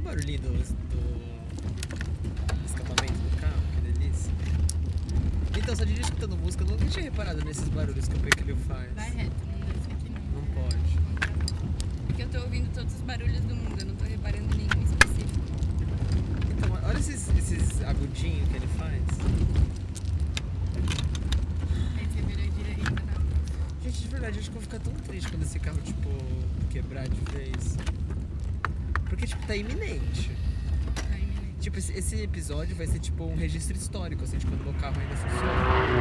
barulhinho do escapamento do carro, que delícia. Então, só dirige escutando música, eu nunca tinha reparado nesses barulhos que o Pequeno faz. Vai reto, não desce aqui não. Não pode. Porque eu tô ouvindo todos os barulhos do mundo, eu não tô reparando em nenhum específico. Então, olha esses agudinhos que ele faz. Aí você vira a direita, né? Gente, de verdade, eu acho que eu vou ficar tão triste quando esse carro, tipo, quebrar de vez. Porque, tipo, tá iminente. Tá iminente. Tipo, esse episódio vai ser, tipo, um registro histórico, assim, de quando meu carro ainda funciona.